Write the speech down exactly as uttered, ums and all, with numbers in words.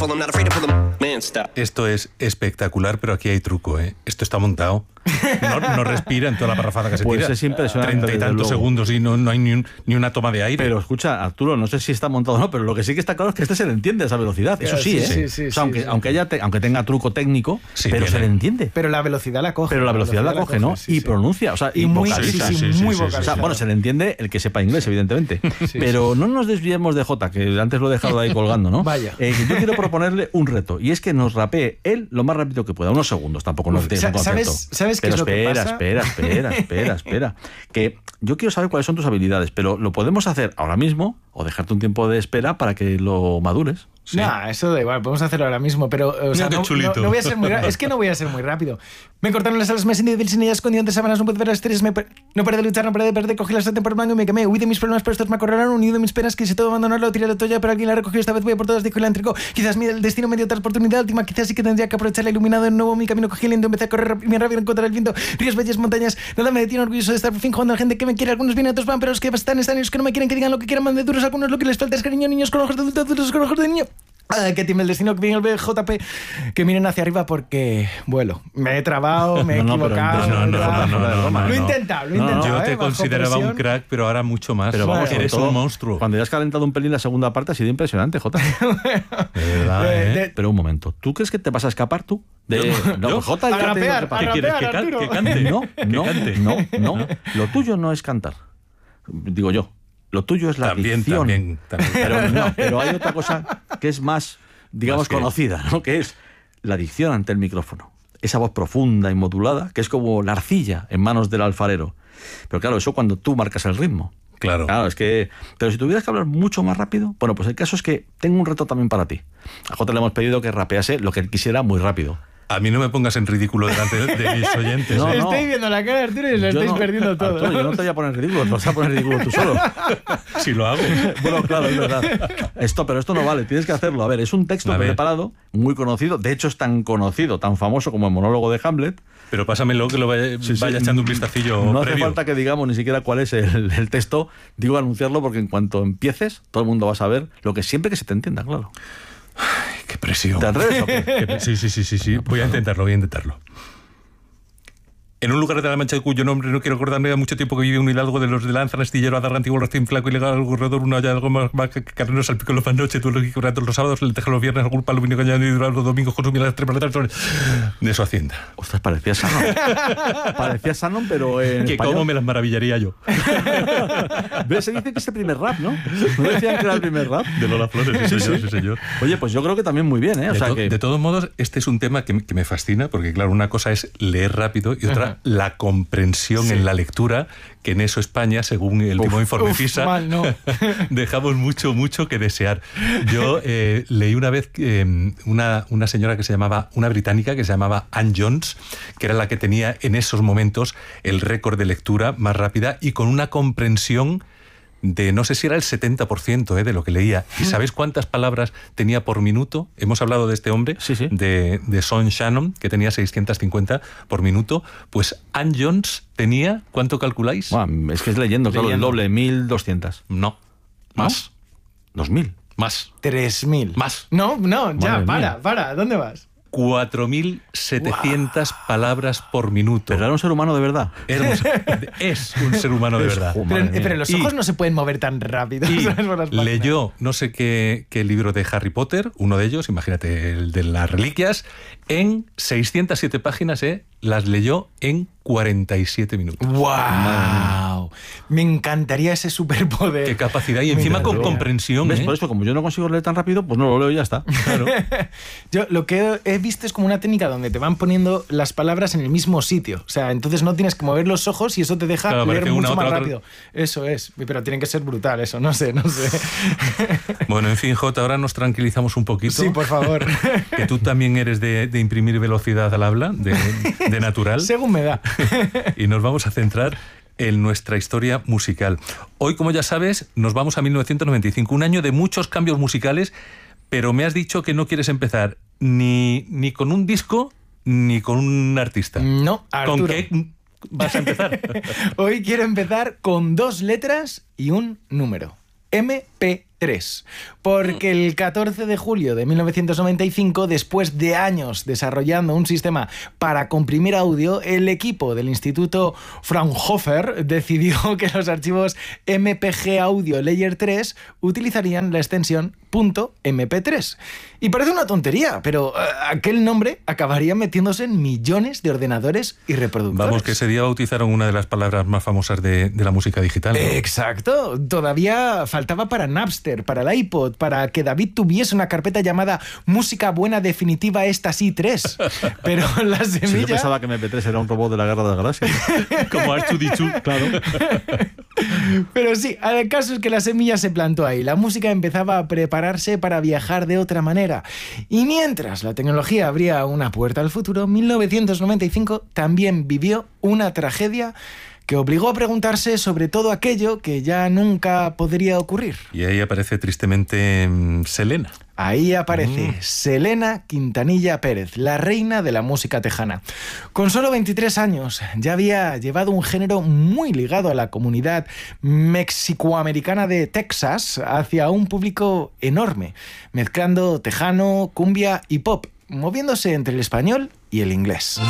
Esto es espectacular, pero aquí hay truco, ¿eh? Esto está montado. No, no respira en toda la parrafada que se pues tira. Es impresionante. Treinta y tantos segundos y no, no hay ni, un, ni una toma de aire. Pero escucha, Arturo, no sé si está montado o no, pero lo que sí que está claro es que este se le entiende a esa velocidad. Eso sí, sí, ¿eh? sí, sí, o sea, aunque, sí. aunque, haya te, aunque tenga truco técnico, Sí, pero tiene. se le entiende. Pero la velocidad la coge. Pero la velocidad la, coge, ¿no? sí, y sí. pronuncia, o sea, Y y, muy, sí, vocaliza. sí, Sí, muy sí, sí, O vocalizado. sea, bueno, se le entiende el que sepa inglés, evidentemente. Sí, pero no nos desviemos de Jota, que antes lo he dejado ahí colgando, ¿no? Vaya. Eh, yo quiero proponerle un reto, y es que nos rapee él lo más rápido que pueda, unos segundos, tampoco nos tiene un concierto. ¿Sabes, ¿sabes qué pero es lo que espera, pasa? espera, espera, espera, espera. Que yo quiero saber cuáles son tus habilidades, pero lo podemos hacer ahora mismo o dejarte un tiempo de espera para que lo madures. Sí. Nah, eso da igual, podemos hacerlo ahora mismo, pero o sea, Mira qué no, chulito. no, no voy a ser muy rápido. Es que no voy a ser muy rápido. Me cortaron las alas, me sentí débil sin ellas, escondido entre sábanas, no pude ver las estrellas, me per... no paré de luchar, no paré de perder, cogí la sartén por el mango y me quemé. Huí de mis problemas, pero estos me acorralaron, unido de mis penas, quise todo abandonarlo, tiré la toalla, pero alguien la recogió, esta vez voy a por todas, dijo y la entregó. Quizás mi el destino me dio otra oportunidad última, quizás sí que tendría que aprovecharla, iluminado de nuevo mi camino, cogí el viento, empecé a correr rápido, mi rápido encontrar el viento, ríos, bellas montañas, nada me detiene, orgulloso de estar por fin jugando a la gente que me quiere, algunos vienen, otros van, pero los que están, están, los que no me quieren, que digan lo que quieran, mande duros, algunos lo que les falta es cariño, niños con ojos de adulto, adultos con ojos de niño. Ah, que tiene el destino que viene el J P, que miren hacia arriba porque vuelo. Me he trabado, me he No, no, pero equivocado. no, no, ¿verdad? no, no, no, no, Lo he no. intentado, lo he No, no, intentado. Yo te ¿eh? Bajo consideraba presión. un crack, pero ahora mucho más. Pero vamos, sobre eres todo, un monstruo. Cuando ya has calentado un pelín la segunda parte ha sido impresionante, Jota. De verdad, De- ¿eh? de- Pero un momento, ¿tú crees que te vas a escapar tú? De... No, ¿Yo? pues Jota, A ya te digo rapear, que a pasa. ¿Qué quieres? rapear, ¿Que, can- Arturo. que cante? No, Que no, cante. no, no. Lo tuyo no es cantar. Digo yo. Lo tuyo es la También, dicción. también, también. Pero, no, pero hay otra cosa que es más, digamos, Más que- conocida, ¿no? Que es la dicción ante el micrófono. Esa voz profunda y modulada, que es como la arcilla en manos del alfarero. Pero claro, eso cuando tú marcas el ritmo. Claro. Claro, es que... Pero si tuvieras que hablar mucho más rápido... Bueno, pues el caso es que tengo un reto también para ti. A Jota le hemos pedido que rapease lo que él quisiera muy rápido. A mí no me pongas en ridículo delante de, de mis oyentes. No, ¿eh? no. Estoy viendo la cara de Arturo y lo Yo estáis no- perdiendo todo. Arturo, yo no te voy a poner en ridículo, te vas a poner en ridículo tú solo. Si lo hago. Bueno, claro, es verdad. Esto, pero esto no vale, tienes que hacerlo. A ver, es un texto A ver. preparado, muy conocido. De hecho, es tan conocido, tan famoso como el monólogo de Hamlet. Pero pásamelo que lo vaya, Sí, sí. vaya echando un vistacillo No hace previo. falta que digamos ni siquiera cuál es el, el texto. Digo anunciarlo porque en cuanto empieces, todo el mundo va a saber lo que siempre que se te entienda, claro. Qué presión. ¿Te atreves o qué? Qué- Sí, sí, sí, sí, sí. Voy a intentarlo, voy a intentarlo. En un lugar de la Mancha cuyo nombre no quiero acordarme, de mucho tiempo que vive un hidalgo de los de lanza, astillero, adarga, antiguo, recién flaco, ilegal, algo corredor, una olla, algo más, más carnero, salpico los más noche, tú lo que quebranto los sábados, le teja los viernes, algún palo, vino cañado y los domingos, consumía las tres paletas de su hacienda. Ostras, parecía Shannon. Parecía Shannon, pero en Que español. cómo me las maravillaría yo. ¿Ves? Se dice que es el primer rap, ¿no? ¿No decían que era el primer rap? De Lola Flores, sí, señor, sí, señor. Oye, pues yo creo que también muy bien, ¿eh? O De, sea to- que... de todos modos, este es un tema que, que me fascina, porque claro, una cosa es leer rápido y otra Ajá. la comprensión Sí. en la lectura, que en eso España, según el último informe uf, PISA, mal, no. dejamos mucho, mucho que desear. Yo eh, leí una vez eh, una, una señora que se llamaba, una británica que se llamaba Anne Jones, que era la que tenía en esos momentos el récord de lectura más rápida y con una comprensión de no sé si era el setenta por ciento eh, de lo que leía. ¿Y sabéis cuántas palabras tenía por minuto? Hemos hablado de este hombre, Sí, sí. de, de Son Shannon, que tenía seiscientas cincuenta por minuto. Pues Anne Jones tenía, ¿cuánto calculáis? Buah, es que es leyendo, claro, el Leyendo. doble, mil doscientas. No, más, dos mil. más, Tres mil. más. No, no, ya, Madre para, mía. para. ¿Dónde vas? cuatro mil setecientas palabras por minuto. Pero era un ser humano de verdad. Era un ser- es un ser humano de Es verdad. humano. Pero, Madre mía. pero los Y- ojos no se pueden mover tan rápido. Y ¿sabes? Por las páginas. leyó no sé qué, qué libro de Harry Potter, uno de ellos, imagínate, el de las reliquias, en seiscientas siete páginas, ¿eh? Las leyó en cuarenta y siete minutos. ¡Wow! Me encantaría ese superpoder. Qué capacidad. Y encima con encantaría. comprensión, ¿Ves? ¿eh? Por eso, como yo no consigo leer tan rápido, pues no lo leo y ya está. Claro. Yo lo que he visto es como una técnica donde te van poniendo las palabras en el mismo sitio. O sea, entonces no tienes que mover los ojos y eso te deja Claro, leer parece mucho una, más otra, rápido. Eso es. Pero tiene que ser brutal eso. No sé, no sé. Bueno, en fin, Jota, ahora nos tranquilizamos un poquito. Sí, por favor. Que tú también eres de, de imprimir velocidad al habla, de, de natural. Según me da. Y nos vamos a centrar en nuestra historia musical. Hoy, como ya sabes, nos vamos a mil novecientos noventa y cinco, un año de muchos cambios musicales, pero me has dicho que no quieres empezar ni, ni con un disco ni con un artista. No, Arturo. ¿Con qué vas a empezar? Hoy quiero empezar con dos letras y un número. M P tres, porque el catorce de julio de mil novecientos noventa y cinco, después de años desarrollando un sistema para comprimir audio, el equipo del Instituto Fraunhofer decidió que los archivos M P G Audio Layer tres utilizarían la extensión .m p tres. Y parece una tontería, pero uh, aquel nombre acabaría metiéndose en millones de ordenadores y reproductores. Vamos, que ese día bautizaron una de las palabras más famosas de, de la música digital, ¿no? Exacto. Todavía faltaba para Napster, para el iPod, para que David tuviese una carpeta llamada Música Buena Definitiva Esta Sí tres. Pero la semilla... Si yo pensaba que M P tres era un robot de la Guerra de las Galaxias. Como R dos D dos, claro. Pero sí, el caso es que la semilla se plantó ahí. La música empezaba a prepararse para viajar de otra manera. Y mientras la tecnología abría una puerta al futuro, mil novecientos noventa y cinco también vivió una tragedia que obligó a preguntarse sobre todo aquello que ya nunca podría ocurrir. Y ahí aparece tristemente um, Selena. Ahí aparece Mm. Selena Quintanilla Pérez, la reina de la música tejana. Con solo veintitrés años ya había llevado un género muy ligado a la comunidad mexicoamericana de Texas hacia un público enorme, mezclando tejano, cumbia y pop, moviéndose entre el español y el inglés.